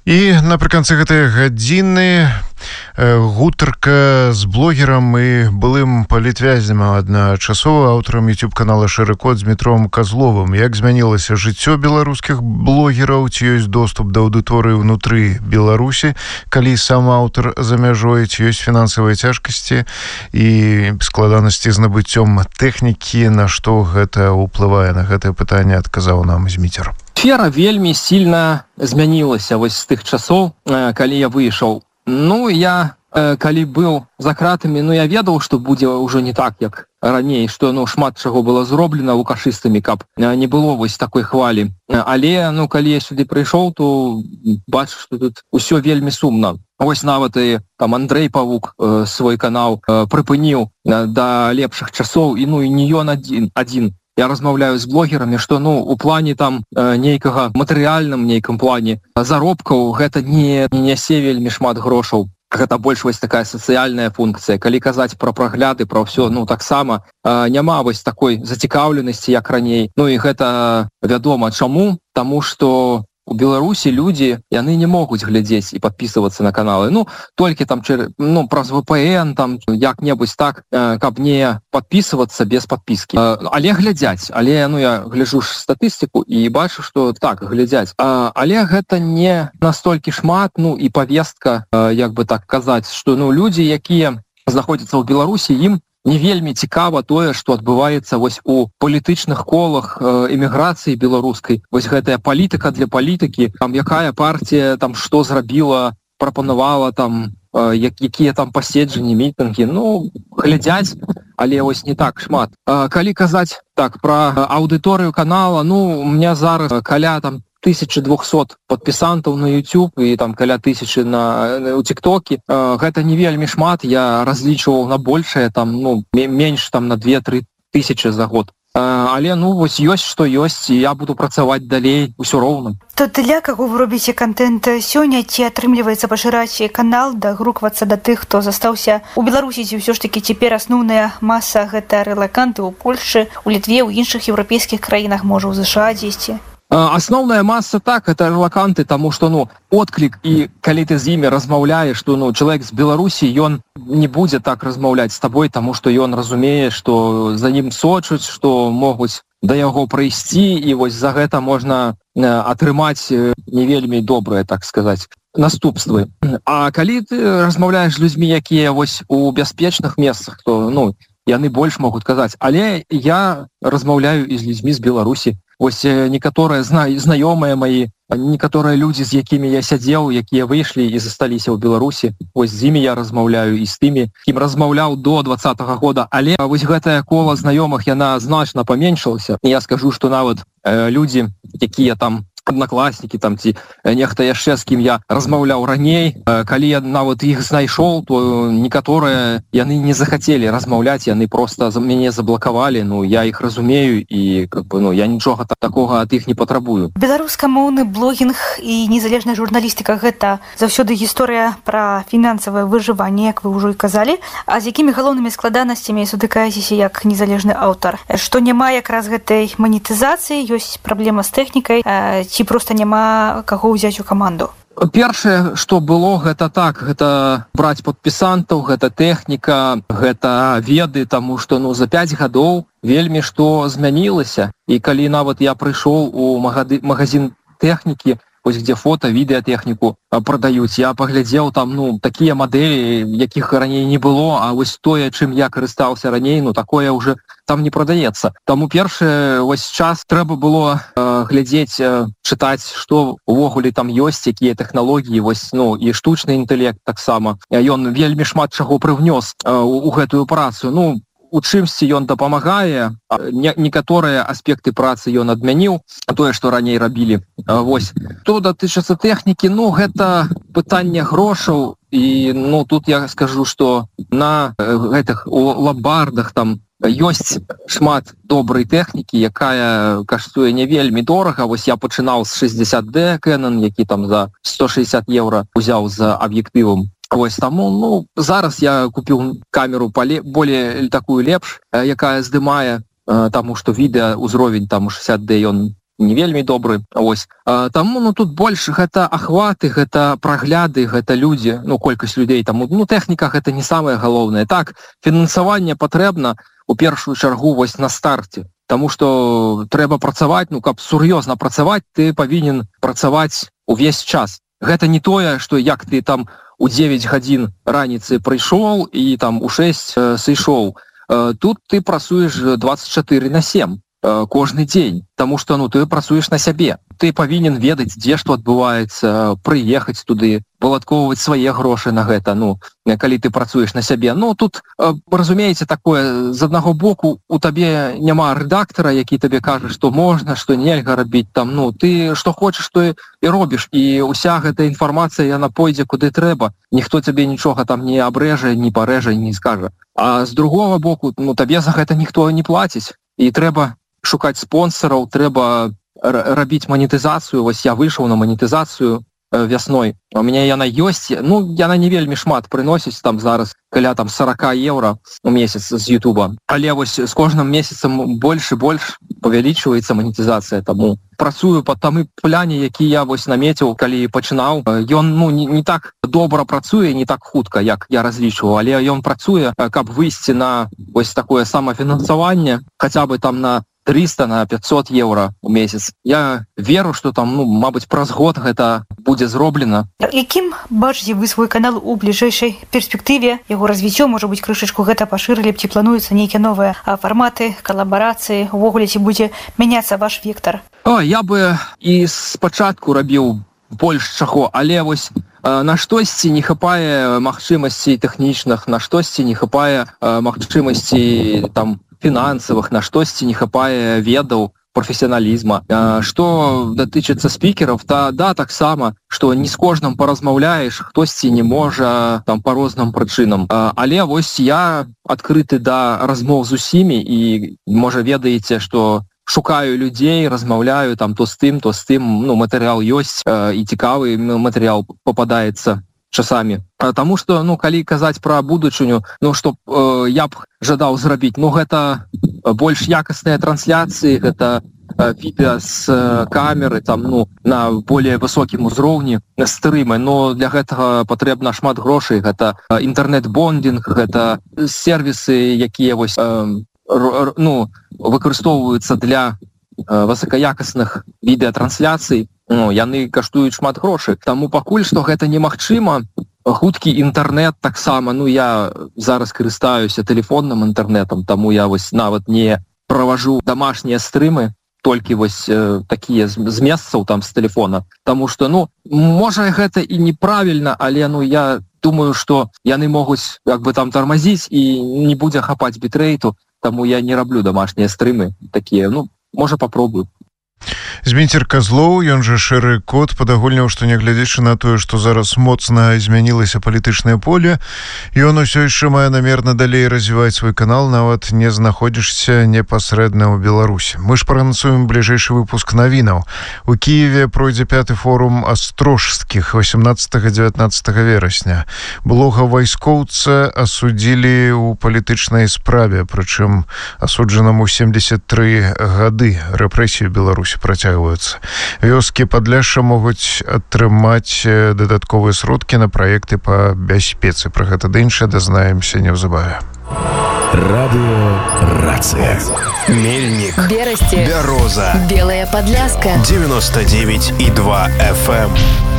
І напрыканцы гэтай гадзіны гутарка з блогерам і былым палітвязням адначасова аўтарам YouTube-канала «Шэры кот» з Дмітром Козловым. Як змянілася жыццё беларускіх блогераў, ці ёсць доступ да аўдыторыі ўнутры Беларусі, калі сам аўтар за мяжой, ці ёсць фінансавыя цяжкасці і складанасці з набыццём тэхнікі, на што гэта ўплывае? На гэтае пытанне адказаў нам Зміцер. Сфера вельмі сильно змянілася вось з тых часоў, калі я выйшаў. Я калі быў за кратамі, я ведаў, што будзе ўжо не так, як раней, што шмат чаго было зроблена лукашыстамі, каб не было вось такой хвалі. Але калі я сюды прыйшоў, то бачу, што тут усё вельмі сумна. Вось нават і там Андрэй Павук свой канал прыпыніў да лепшых часоў, і не ён адзін. Я размаўляю з блогерамі, што у плане там нейкага матэрыяльным нейкім плане заробкаў гэта не нясе вельмі шмат грошаў. Гэта больш вось такая сацыяльная функцыя. Калі казаць пра прагляды, пра ўсё, таксама няма вось такой зацікаўленасці, як раней. І гэта вядома чаму, таму што у Беларусі людзі, яны не могуць глядзець і падпісвацца на каналы. Толькі там праз VPN, там як-небудзь так, каб не падпісвацца без падпіскі. Але глядзяць. Але я гляджу ж статыстыку і бачу, што так, глядзяць. Але гэта не настолькі шмат, і павестка, як бы так казаць, што людзі, якія знаходзяцца ў Беларусі, ім не вельмі цікава тое, што адбываецца вось у палітычных колах эміграцыі беларускай. Вось гэтая палітыка для палітыкі, там якая партія там што зрабіла, прапанавала там, якія там паседжанні, мітынгі. Глядзяць, але вось не так шмат. Калі казаць так пра аўдыторыю канала, у меня зараз каля там 1200 падпісантаў на YouTube і там каля 1000 у TikTok. Гэта не вельмі шмат, я разлічваў на большае, там менш там на 2-3 тысячы за год. Але вось ёсць што ёсць, і я буду працаваць далей усё роўна. То для каго вы робіце контент сёння, ці атрымліваецца пашыраць канал, дагруквацца да тых, хто застаўся у Беларусі, ці ўсё ж такі цяпер асноўная маса гэта рэлаканты ў Польшчы, у Літве, ў іншых еўрапейскіх краінах, можа ў ЗША дзесьці? Асноўная маса так, это рэлаканты, таму што отклік, і калі ты з імі размаўляеш, што чалавек з Беларусі, ён не будзе так размаўляць з табой, таму што ён разумее, што за ім сочуць, што могуць да яго прыйсці, і вось за гэта можна атрымаць не вельмі добрыя, так сказаць, наступствы. А калі ты размаўляеш з людзьмі, якія вось у бяспечных месцах, то яны больш могуць казаць. Але я размаўляю і з людзьмі з Беларусі. Вось некаторыя знаёмыя мае, некаторыя людзі, з якімі я сядзеў, якія выйшлі і засталіся ў Беларусі. Вось з імі я размаўляю і з тымі, кім размаўляў до 2020 года. Але вось гэтае кола знаёмых, яна значна паменшылася. Я скажу, што нават людзі, якія там аднакласнікі там ці нехта яшчэ, з кім я размаўляў раней, калі я нават іх знайшоў, то некаторыя яны не захацелі размаўляць, яны проста мяне заблакавалі. Я іх разумею, і я нічога такога ад іх не патрабую. Беларускамоўны блогінг і незалежная журналістыка гэта заўсёды гісторыя пра фінансавае выжыванне, як вы ўжо і казалі. А з якімі галоўнымі складанасцямі сутыкаецеся як незалежны аўтар? Што няма якраз гэтай манетызацыі, ёсць праблема з тэхнікай, ці проста няма каго ўзяць у каманду? Першае, што было, гэта так, гэта браць падпісантаў, гэта тэхніка, гэта веды, таму што за 5 гадоў вельмі што змянілася. І калі нават я прыйшоў у магазин тэхнікі, вось где фото, відэатэхніку прадаюць, я паглядзеў там такія мадэлі, якіх раней не было, а вось тое, чым я карыстаўся раней, такое ўжо там не прадаецца. Таму першы вось час трэба было глядзець, чытаць, што увогуле там ёсць, якія тэхналогіі, вось і штучны інтэлект таксама. Ён вельмі шмат чаго прывнёс у гэтую працу. У чымсьці ён дапамагае, некаторыя аспекты працы ён адмяніў, тое, што раней рабілі. Вось. Што датычыцца тэхнікі, гэта пытанне грошаў, і тут я скажу, што на гэтых лабардах там ёсць шмат добрай тэхнікі, якая каштуе не вельмі дорага. Вось я пачынаў з 60D Canon, які там за 160 евро узяў за аб'ектывам. Вось таму, зараз я купіў камеру более такую лепш, якая здымае, таму што відэа ўзровень там 60D ён не вельмі добры. Вось. Таму ну тут больш гэта ахваты, гэта прагляды, гэта людзі, ну колькасць людзей, таму ну тэхніка гэта не самае галоўнае. Так, фінансаванне патрэбна у першую чаргу вось на старце. Таму што трэба працаваць, ну каб сур'ёзна працаваць, ты павінен працаваць увесь час. Гэта не тое, што як ты там у 9 гадзін раніцы прыйшоў і там у 6 сышоў. Тут ты працуеш 24/7 кожны дзень, таму што ну ты працуеш на сябе. Ты павінен ведаць, дзе што адбываецца, прыехаць туды, выладкоўваць свае грошы на гэта, ну, калі ты працуеш на сябе. Ну, тут, разумееце, такое, з аднаго боку, у табе няма рэдактара, які табе кажа, што можна, што нельга рабіць там, ну, ты што хочаш, то і робіш, і уся гэта інфармацыя, яна пойдзе куды трэба, ніхто табе нічога там не абрэжа, не парэжа, не скажа. А з другога боку, ну, табе за гэта ніхто не плаціць, і трэба шукаць спонсораў, трэба рабіць манетызацыю. Вось я выйшаў на манетызацыю вясной. У мяне яна ёсць, ну, яна не вельмі шмат прыносіць, там зараз каля там 40 евро у месяц з Ютуба. Але вось з кожным месяцам больш і больш павялічваецца манетызацыя, таму працую па таму пляне, які я вось намеціў, калі пачынаў. Ён, ну, не так добра працуе, не так хутка, як я разлічваў, але ён працуе, каб выйсці на вось такое самафінансаванне, хаця бы там на 300 на 500 евро у месяц. Я веру, што там, ну, мабыць, праз год гэта будзе зроблена. Якім бачыце вы свой канал у бліжэйшай перспектыве? Яго развіццё, можа быць, крышачку гэта пашырылі б, ці плануюцца нейкія новыя фарматы, калабарацыі, увогуле ці будзе мяняцца ваш вектар? Я бы і спачатку рабіў больш чаго, але вось на штосьці не хапае магчымасцей тэхнічных, на штосьці не хапае магчымасцей там фінансавых, на штосьці не хапае ведаў, прафесіяналізма. Што датычыцца спікераў, да, таксама, што не з кожным паразмаўляеш, хтосьці не можа там па розным прычынам. Але вось я адкрыты да размоў з усімі і, можа, ведаеце, што шукаю людзей, размаўляю там то з тым, ну, матэрыял ёсць, і цікавы матэрыял попадаецца часамі. Таму што, ну, калі казаць пра будучыню, ну, што я б жадаў зрабіць, ну, гэта больш якасныя трансляцыі, гэта відэа з камеры, там, ну, на более высокім узроўні, стрымы, но для гэтага патрэбна шмат грошай, гэта інтэрнэт-бондинг, гэта сервісы, якія вось, ну, выкарыстоўваюцца для высокаякасных відэатрансляцый, ну, яны каштуюць шмат грошай. Таму пакуль што гэта немагчыма. Хуткі інтэрнэт таксама, ну, я зараз карыстаюся тэлефонным інтэрнэтам, таму я вось нават не праважу дамашнія стрымы, толькі вось такія з месцаў там з тэлефона. Таму што, ну, можа гэта і неправільна, але, ну, я думаю, што яны могуць як бы там тармазіць і не будзе хапаць бітрэйту, таму я не раблю дамашнія стрымы такія, ну, можа папробую. Зміцер Казлоў, ён жа шэры кот, падагульняў, што нягледзячы на тое, што зараз моцна змянілася палітычнае поле, ён усё яшчэ мае намер надалей развіваць свой канал, нават не знаходзішся непасрэдна ў Беларусі. Мы ж праанансуем бліжэйшы выпуск навінаў. У Кіеве пройдзе 5-й форум астрожскіх 18-19 верасня. Былога вайскоўца асудзілі ў палітычнай справе, прычым асуджанаму 73 гады. Рэпрэсіі Беларусі працягваюцца. Вёскі Падляшша могуць атрымаць дадатковыя сродкі на праекты па бяспецы. Пра гэта ды іншае дазнаемся неўзабаве. Радыё Рацыя. Мельнік, Берасці, Бяроза, Белая Падляска, 99,2 FM.